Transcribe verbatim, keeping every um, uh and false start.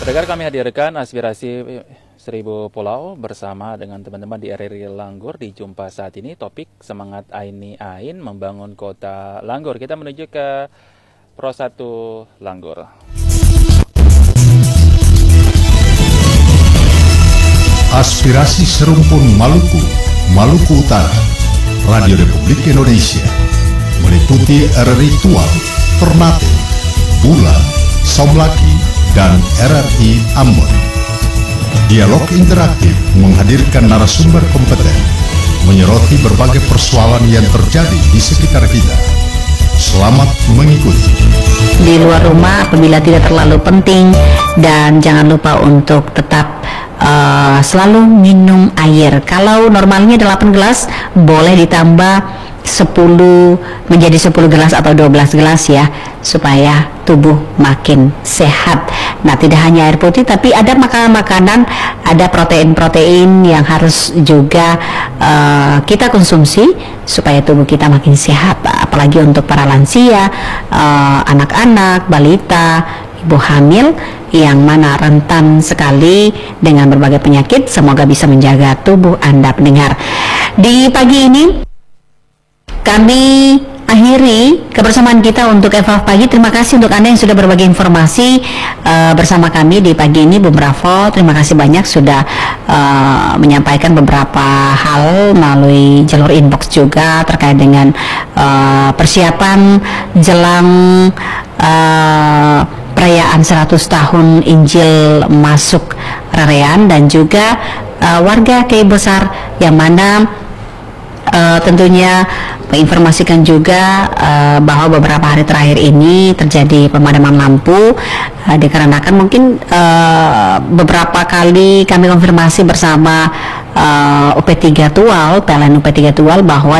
Pendengar, kami hadirkan aspirasi Seribu Pulau bersama dengan teman-teman di R R I Langgur. Di jumpa saat ini topik semangat Aini Ain membangun kota Langgur. Kita menuju ke Pro satu Langgur. Aspirasi Serumpun Maluku, Maluku Utara, Radio Republik Indonesia, meliputi R R I Tual, Ternate, Bula, Somlaki, dan R R I Ambon. Dialog interaktif menghadirkan narasumber kompeten, menyoroti berbagai persoalan yang terjadi di sekitar kita. Selamat mengikuti. Di luar rumah apabila tidak terlalu penting, dan jangan lupa untuk tetap uh, selalu minum air. Kalau normalnya delapan gelas, boleh ditambah sepuluh menjadi sepuluh gelas atau dua belas gelas ya, supaya tubuh makin sehat. Nah, tidak hanya air putih, tapi ada makanan-makanan, ada protein-protein yang harus juga uh, kita konsumsi supaya tubuh kita makin sehat, apalagi untuk para lansia, uh, anak-anak, balita, ibu hamil yang mana rentan sekali dengan berbagai penyakit. Semoga bisa menjaga tubuh Anda, pendengar. Di pagi ini kami akhiri kebersamaan kita untuk Eva Pagi. Terima kasih untuk Anda yang sudah berbagi informasi uh, bersama kami di pagi ini. Bung Bravo, terima kasih banyak sudah uh, menyampaikan beberapa hal melalui jalur inbox juga terkait dengan uh, persiapan jelang uh, perayaan seratus tahun Injil masuk Rarean, dan juga uh, warga Kei Besar yang mana Uh, tentunya menginformasikan juga uh, bahwa beberapa hari terakhir ini terjadi pemadaman lampu uh, dikarenakan mungkin uh, beberapa kali kami konfirmasi bersama uh, U P tiga Tual, P L N U P tiga Tual, bahwa